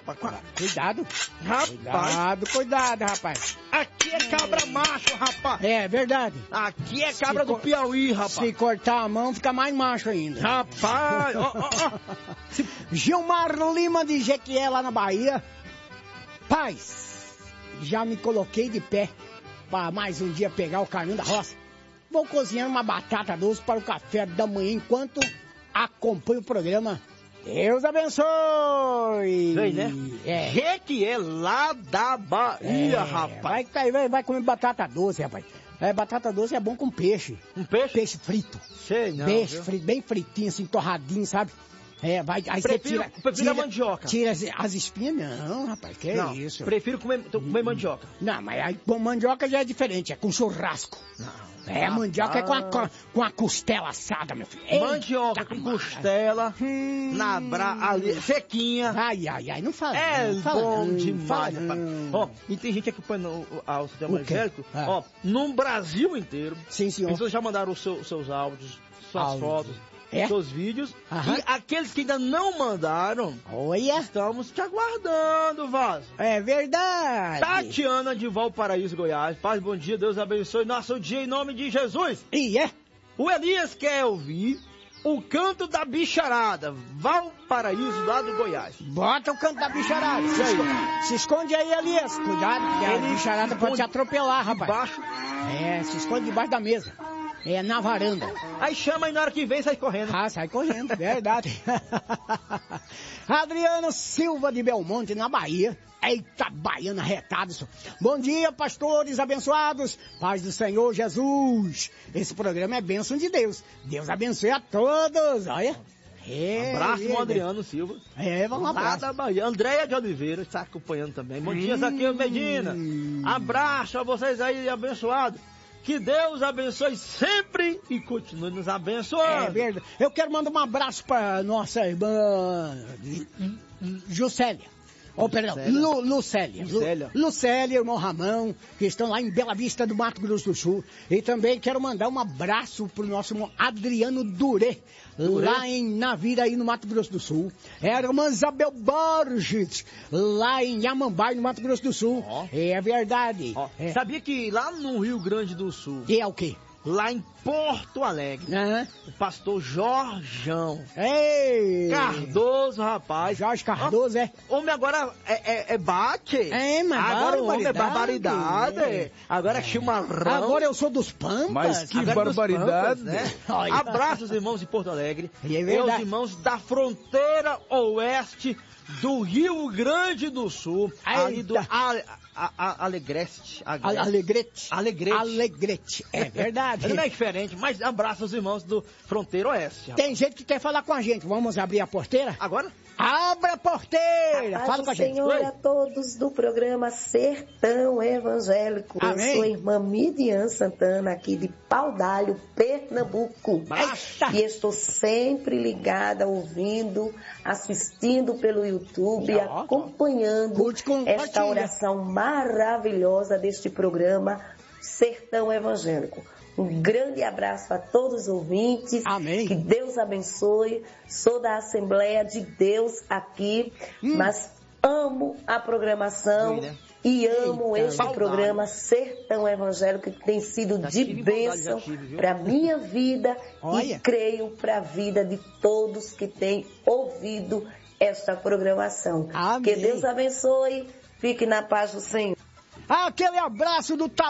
rapaz. Cuidado. Rapaz. Cuidado, rapaz. Aqui é cabra macho, rapaz. É verdade. Aqui é cabra do Piauí, rapaz. Se cortar a mão, fica mais macho ainda. Rapaz, Gilmar Lima de Jequié, lá na Bahia. Paz, já me coloquei de pé para mais um dia pegar o caminho da roça. Vou cozinhar uma batata doce para o café da manhã enquanto acompanho o programa. Deus abençoe! Vem, né? É. Jequié lá da Bahia, rapaz. Vai comer batata doce, rapaz. Batata doce é bom com peixe. Um peixe? Peixe frito. Sei não, peixe frito, bem fritinho, assim, torradinho, sabe? Aí prefiro a mandioca. Tira as espinhas, não, rapaz, que não, é isso? Prefiro comer mandioca. Não, mas aí com mandioca já é diferente, é com churrasco. Não. Mandioca é com a costela assada, meu filho. Mandioca com costela, ali, sequinha. Ai, não fala. Bom demais, rapaz. Ó, e tem gente aqui acompanhando o sistema evangélico, ó, no Brasil inteiro. Sim, senhor. Pessoas já mandaram os seus áudios, suas fotos. Seus vídeos. Aham. E aqueles que ainda não mandaram, olha, estamos te aguardando, Vaz. É verdade. Tatiana de Valparaíso, Goiás. Paz, bom dia, Deus abençoe nosso dia em nome de Jesus. O Elias quer ouvir o canto da bicharada. Valparaíso, lá do Goiás. Bota o canto da bicharada. Se esconde aí, Elias. Cuidado, que a bicharada pode te atropelar, rapaz. Debaixo. Se esconde debaixo da mesa. Na varanda. Aí chama e na hora que vem sai correndo. Sai correndo, verdade. Adriano Silva de Belmonte, na Bahia. Eita, baiana retada. Bom dia, pastores abençoados. Paz do Senhor Jesus. Esse programa é bênção de Deus. Deus abençoe a todos. Olha. Abraço ao Adriano Silva. Vamos lá. Da Bahia. Andréia de Oliveira está acompanhando também. Bom dia, Zaqueu Medina. Abraço a vocês aí, abençoados. Que Deus abençoe sempre e continue nos abençoando. É verdade. Eu quero mandar um abraço para nossa irmã Juscelia. Lucélia, irmão Ramão, que estão lá em Bela Vista do Mato Grosso do Sul. E também quero mandar um abraço pro nosso irmão Adriano Duré, lá em Navira, no Mato Grosso do Sul. A irmã Isabel Borges, lá em Yamambai, no Mato Grosso do Sul. É verdade. Sabia que lá no Rio Grande do Sul... E é o quê? Lá em Porto Alegre, o pastor Jorjão Cardoso, rapaz. Jorge Cardoso, Homem agora bate. Mas agora o homem é barbaridade. Agora é chimarrão. Agora eu sou dos pampas. Mas que barbaridade. Pampas, né? Abraço os irmãos de Porto Alegre. E os irmãos da fronteira oeste do Rio Grande do Sul. Ali do Alegrete. É verdade. Não é diferente, mas abraça os irmãos do Fronteira Oeste. Tem gente que quer falar com a gente. Vamos abrir a porteira? Agora? Abra a porteira! Fala com a gente. Senhor, a todos do programa Sertão Evangélico. Amém. Eu sou a irmã Midian Santana, aqui de Pau d'Alho, Pernambuco. E estou sempre ligada, ouvindo, assistindo pelo YouTube, acompanhando esta oração maravilhosa deste programa Sertão Evangélico. Um grande abraço a todos os ouvintes. Amém. Que Deus abençoe. Sou da Assembleia de Deus aqui, mas amo a programação e amo este programa Sertão Evangélico, que tem sido de bênção para a minha vida e creio para a vida de todos que têm ouvido esta programação. Amém. Que Deus abençoe. Fique na paz do Senhor. Aquele abraço do